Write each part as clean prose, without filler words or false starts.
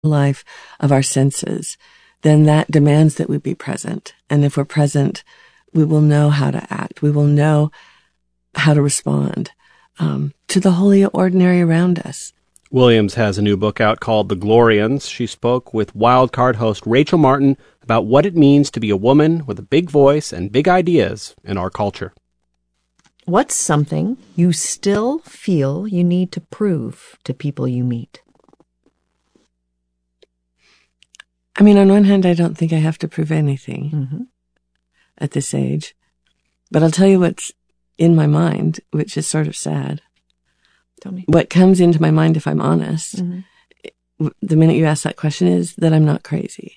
life of our senses, then that demands that we be present. And if we're present, we will know how to act. We will know how to respond to the holy ordinary around us. Williams has a new book out called The Glorians. She spoke with Wildcard host Rachel Martin about what it means to be a woman with a big voice and big ideas in our culture. What's something you still feel you need to prove to people you meet? I mean, on one hand, I don't think I have to prove anything at this age. But I'll tell you what's in my mind, which is sort of sad. Tell me. What comes into my mind, if I'm honest, the minute you ask that question, is that I'm not crazy.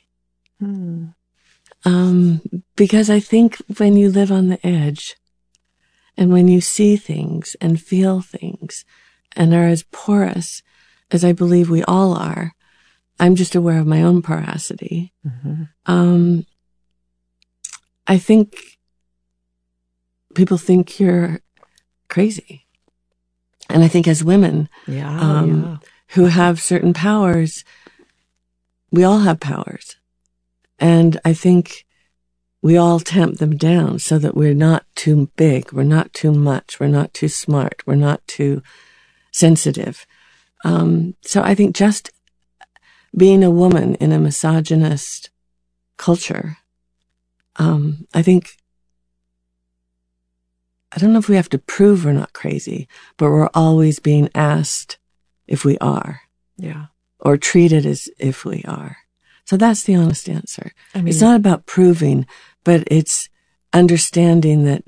Because I think when you live on the edge, and when you see things and feel things and are as porous as I believe we all are, I'm just aware of my own porosity. I think people think you're crazy. And I think as women who have certain powers, we all have powers. And I think we all tamp them down so that we're not too big, we're not too much, we're not too smart, we're not too sensitive. So I think just being a woman in a misogynist culture, I don't know if we have to prove we're not crazy, but we're always being asked if we are. Yeah. Or treated as if we are. So that's the honest answer. I mean, it's not about proving, but it's understanding that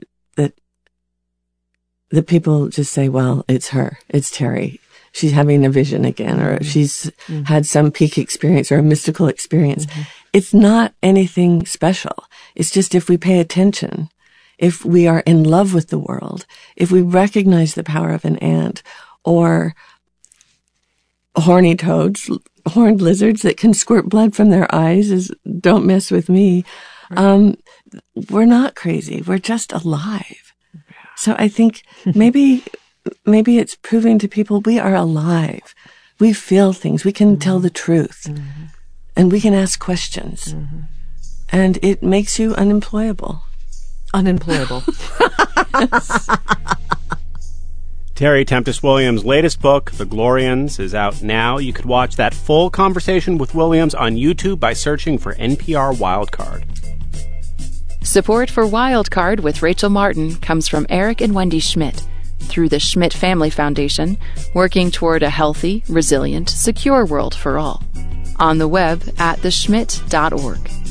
people just say, well, it's her, it's Terry. She's having a vision again, or she's had some peak experience or a mystical experience. It's not anything special. It's just if we pay attention, if we are in love with the world, if we recognize the power of an ant or horny toads, horned lizards that can squirt blood from their eyes, don't mess with me. We're not crazy. We're just alive. So I think maybe it's proving to people we are alive. We feel things. We can tell the truth. And we can ask questions. And it makes you unemployable. Unemployable. Terry Tempest Williams' latest book, The Glorians, is out now. You could watch that full conversation with Williams on YouTube by searching for NPR Wildcard. Support for Wildcard with Rachel Martin comes from Eric and Wendy Schmidt through the Schmidt Family Foundation, working toward a healthy, resilient, secure world for all. On the web at theschmidt.org.